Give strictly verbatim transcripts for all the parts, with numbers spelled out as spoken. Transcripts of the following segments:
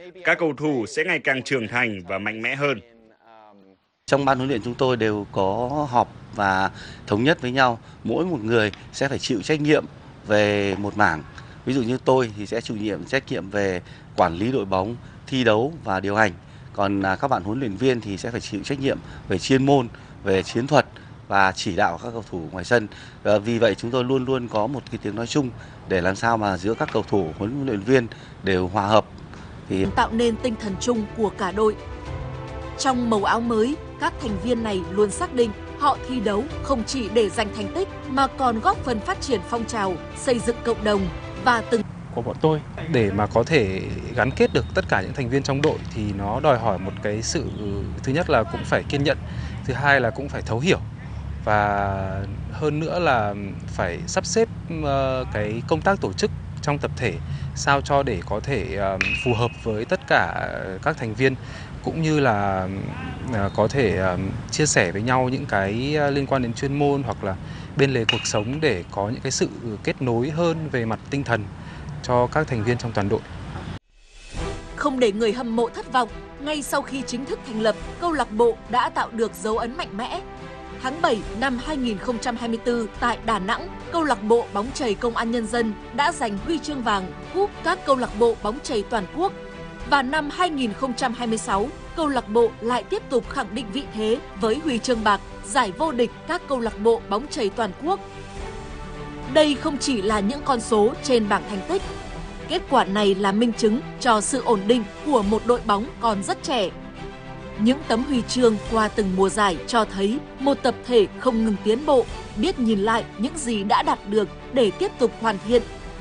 các cầu thủ sẽ ngày càng trưởng thành và mạnh mẽ hơn. Trong ban huấn luyện chúng tôi đều có họp và thống nhất với nhau, mỗi một người sẽ phải chịu trách nhiệm về một mảng. Ví dụ như tôi thì sẽ chủ nhiệm trách nhiệm về quản lý đội bóng, thi đấu và điều hành. Còn à, các bạn huấn luyện viên thì sẽ phải chịu trách nhiệm về chuyên môn, về chiến thuật và chỉ đạo các cầu thủ ngoài sân. Và vì vậy chúng tôi luôn luôn có một cái tiếng nói chung để làm sao mà giữa các cầu thủ, huấn luyện viên đều hòa hợp. Thì tạo nên tinh thần chung của cả đội. Trong màu áo mới, các thành viên này luôn xác định họ thi đấu không chỉ để giành thành tích mà còn góp phần phát triển phong trào, xây dựng cộng đồng và từng của bọn tôi. Để mà có thể gắn kết được tất cả những thành viên trong đội thì nó đòi hỏi một cái sự, thứ nhất là cũng phải kiên nhẫn, thứ hai là cũng phải thấu hiểu, và hơn nữa là phải sắp xếp cái công tác tổ chức trong tập thể sao cho để có thể phù hợp với tất cả các thành viên, cũng như là có thể chia sẻ với nhau những cái liên quan đến chuyên môn hoặc là bên lề cuộc sống để có những cái sự kết nối hơn về mặt tinh thần cho các thành viên trong toàn đội. Không để người hâm mộ thất vọng, ngay sau khi chính thức thành lập, câu lạc bộ đã tạo được dấu ấn mạnh mẽ. Tháng bảy năm hai nghìn không trăm hai mươi tư tại Đà Nẵng, câu lạc bộ bóng chày Công an Nhân dân đã giành huy chương vàng cúp các câu lạc bộ bóng chày toàn quốc. Và năm hai nghìn không trăm hai mươi sáu, câu lạc bộ lại tiếp tục khẳng định vị thế với huy chương bạc, giải vô địch các câu lạc bộ bóng chày toàn quốc. Đây không chỉ là những con số trên bảng thành tích. Kết quả này là minh chứng cho sự ổn định của một đội bóng còn rất trẻ. Những tấm huy chương qua từng mùa giải cho thấy một tập thể không ngừng tiến bộ, biết nhìn lại những gì đã đạt được để tiếp tục hoàn thiện.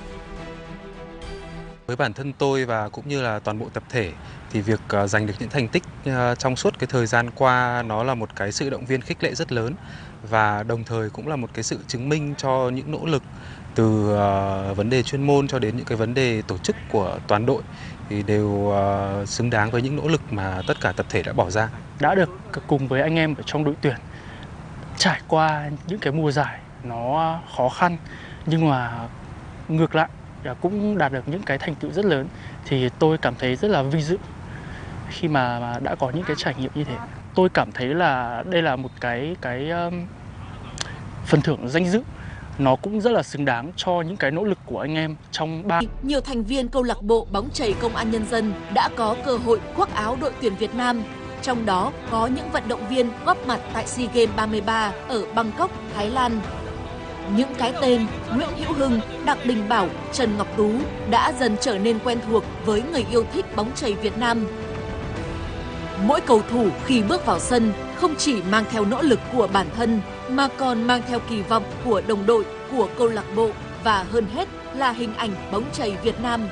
Với bản thân tôi và cũng như là toàn bộ tập thể thì việc giành được những thành tích trong suốt cái thời gian qua nó là một cái sự động viên khích lệ rất lớn, và đồng thời cũng là một cái sự chứng minh cho những nỗ lực từ uh, vấn đề chuyên môn cho đến những cái vấn đề tổ chức của toàn đội thì đều uh, xứng đáng với những nỗ lực mà tất cả tập thể đã bỏ ra. Đã được cùng với anh em ở trong đội tuyển trải qua những cái mùa giải nó khó khăn, nhưng mà ngược lại cũng đạt được những cái thành tựu rất lớn, thì tôi cảm thấy rất là vinh dự khi mà, mà đã có những cái trải nghiệm như thế. Tôi cảm thấy là đây là một cái cái um, phần thưởng danh dự, nó cũng rất là xứng đáng cho những cái nỗ lực của anh em trong ba. Nhiều thành viên câu lạc bộ bóng chày Công an Nhân dân đã có cơ hội khoác áo đội tuyển Việt Nam, trong đó có những vận động viên góp mặt tại SEA Games ba mươi ba ở Bangkok, Thái Lan. Những cái tên Nguyễn Hữu Hưng, Đặng Đình Bảo, Trần Ngọc Tú đã dần trở nên quen thuộc với người yêu thích bóng chày Việt Nam. Mỗi cầu thủ khi bước vào sân không chỉ mang theo nỗ lực của bản thân mà còn mang theo kỳ vọng của đồng đội, của câu lạc bộ và hơn hết là hình ảnh bóng chày Việt Nam.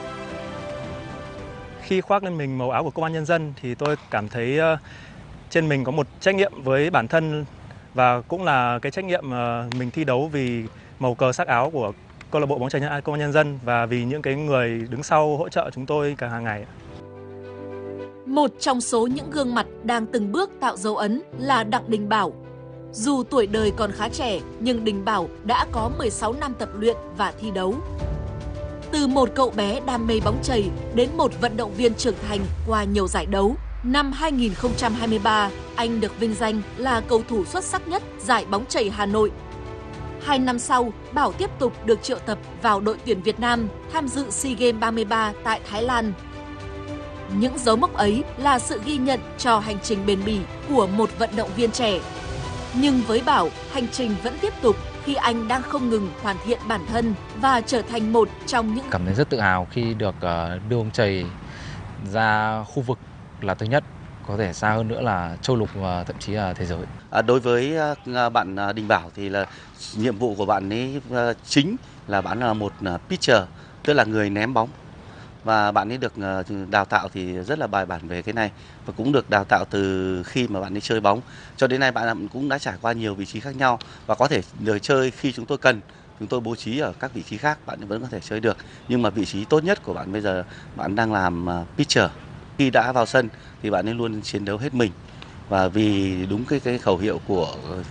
Khi khoác lên mình màu áo của Công an Nhân dân thì tôi cảm thấy trên mình có một trách nhiệm với bản thân, và cũng là cái trách nhiệm mình thi đấu vì màu cờ sắc áo của câu lạc bộ bóng chày Công an Nhân dân và vì những cái người đứng sau hỗ trợ chúng tôi cả hàng ngày. Một trong số những gương mặt đang từng bước tạo dấu ấn là Đặng Đình Bảo. Dù tuổi đời còn khá trẻ, nhưng Đình Bảo đã có mười sáu năm tập luyện và thi đấu. Từ một cậu bé đam mê bóng chày đến một vận động viên trưởng thành qua nhiều giải đấu, năm hai nghìn không trăm hai mươi ba, anh được vinh danh là cầu thủ xuất sắc nhất giải bóng chày Hà Nội. Hai năm sau, Bảo tiếp tục được triệu tập vào đội tuyển Việt Nam tham dự SEA Games ba mươi ba tại Thái Lan. Những dấu mốc ấy là sự ghi nhận cho hành trình bền bỉ của một vận động viên trẻ. Nhưng với Bảo, hành trình vẫn tiếp tục khi anh đang không ngừng hoàn thiện bản thân và trở thành một trong những... Cảm thấy rất tự hào khi được đưa bóng chày ra khu vực là thứ nhất, có thể xa hơn nữa là châu lục và thậm chí là thế giới. À, đối với bạn Đình Bảo thì là nhiệm vụ của bạn ấy chính là bạn là một pitcher, tức là người ném bóng. Và bạn ấy được đào tạo thì rất là bài bản về cái này, và cũng được đào tạo từ khi mà bạn ấy chơi bóng. Cho đến nay bạn cũng đã trải qua nhiều vị trí khác nhau và có thể được chơi khi chúng tôi cần. Chúng tôi bố trí ở các vị trí khác, bạn vẫn có thể chơi được. Nhưng mà vị trí tốt nhất của bạn bây giờ, bạn đang làm pitcher. Khi đã vào sân thì bạn ấy luôn chiến đấu hết mình. Và vì đúng cái, cái khẩu hiệu của